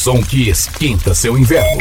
som que esquenta seu inverno.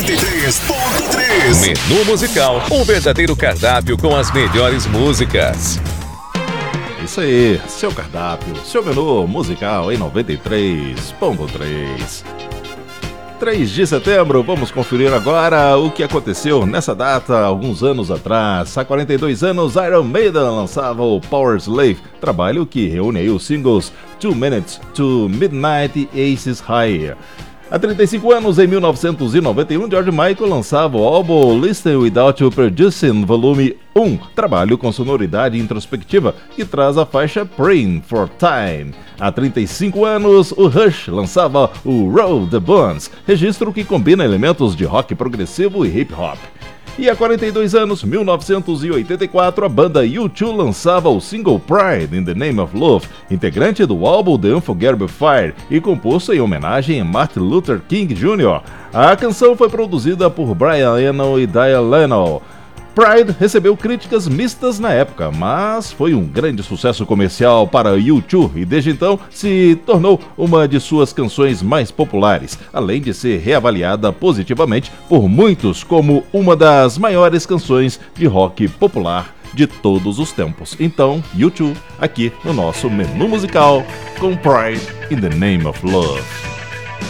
93.3 Menu musical, um verdadeiro cardápio com as melhores músicas. Isso aí, seu cardápio, seu menu musical em 93.3. 3 de setembro, vamos conferir agora o que aconteceu nessa data alguns anos atrás. Há 42 anos, Iron Maiden lançava o Power Slave, trabalho que reúne aí os singles 2 Minutes to Midnight e Aces High. Há 35 anos, em 1991, George Michael lançava o álbum Listen Without Producing Volume 1, trabalho com sonoridade introspectiva, que traz a faixa Praying for Time. Há 35 anos, o Rush lançava o Roll the Bones, registro que combina elementos de rock progressivo e hip hop. E há 42 anos, 1984, a banda U2 lançava o single Pride in the Name of Love, integrante do álbum The Unforgettable Fire e composto em homenagem a Martin Luther King Jr. A canção foi produzida por Brian Eno e Diane Lennon. Pride recebeu críticas mistas na época, mas foi um grande sucesso comercial para U2 e desde então se tornou uma de suas canções mais populares, além de ser reavaliada positivamente por muitos como uma das maiores canções de rock popular de todos os tempos. Então, U2 aqui no nosso menu musical com Pride in the Name of Love.